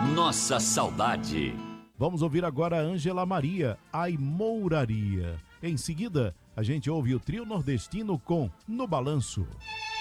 Nossa saudade. Vamos ouvir agora a Ângela Maria, Aimouraria. Em seguida, a gente ouve o trio nordestino com No Balanço.